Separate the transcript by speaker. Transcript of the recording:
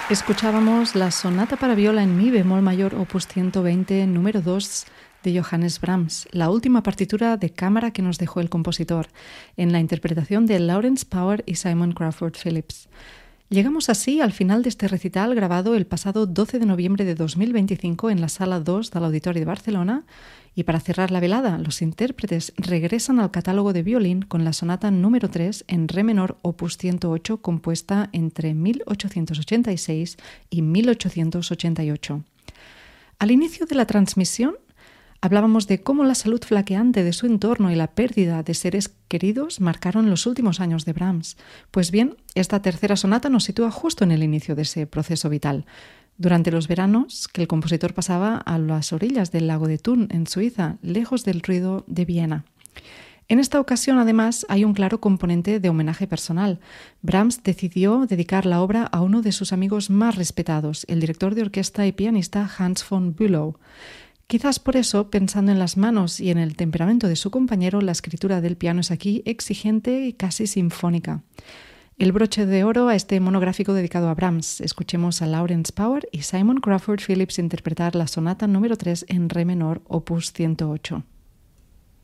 Speaker 1: Escuchábamos la sonata para viola en mi bemol mayor opus 120 número 2 de Johannes Brahms, la última partitura de cámara que nos dejó el compositor, en la interpretación de Lawrence Power y Simon Crawford Phillips. Llegamos así al final de este recital grabado el pasado 12 de noviembre de 2025 en la Sala 2 del Auditori de Barcelona, y para cerrar la velada, los intérpretes regresan al catálogo de violín con la sonata número 3 en re menor opus 108, compuesta entre 1886 y 1888. Al inicio de la transmisión hablábamos de cómo la salud flaqueante de su entorno y la pérdida de seres queridos marcaron los últimos años de Brahms. Pues bien, esta tercera sonata nos sitúa justo en el inicio de ese proceso vital, durante los veranos que el compositor pasaba a las orillas del lago de Thun, en Suiza, lejos del ruido de Viena. En esta ocasión, además, hay un claro componente de homenaje personal. Brahms decidió dedicar la obra a uno de sus amigos más respetados, el director de orquesta y pianista Hans von Bülow. Quizás por eso, pensando en las manos y en el temperamento de su compañero, la escritura del piano es aquí exigente y casi sinfónica. El broche de oro a este monográfico dedicado a Brahms. Escuchemos a Lawrence Power y Simon Crawford Phillips interpretar la sonata número 3 en re menor, opus 108.